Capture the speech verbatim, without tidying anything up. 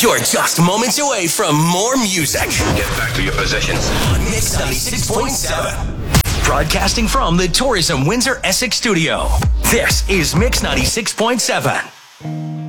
You're just moments away from more music. Get back to your positions. On Mix ninety-six point seven. Broadcasting from the Tourism Windsor Essex studio. This is Mix ninety-six point seven.